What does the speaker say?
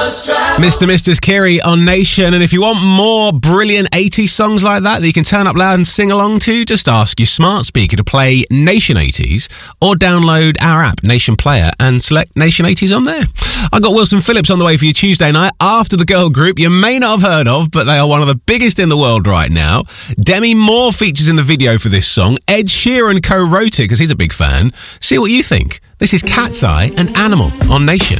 Mr. Misters Kerry on Nation. And if you want more brilliant 80s songs like that you can turn up loud and sing along to, just ask your smart speaker to play Nation 80s or download our app, Nation Player, and select Nation 80s on there. I got Wilson Phillips on the way for you Tuesday night after the girl group you may not have heard of, but they are one of the biggest in the world right now. Demi Moore features in the video for this song. Ed Sheeran co-wrote it because he's a big fan. See what you think. This is Cat's Eye and Animal on Nation.